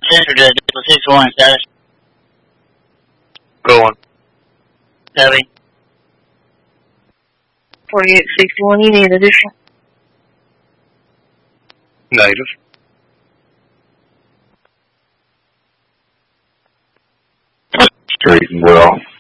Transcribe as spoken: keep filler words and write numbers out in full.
Enter the six one status. Going. Copy. forty-eight sixty-one, you need addition. Negative. Straight and well.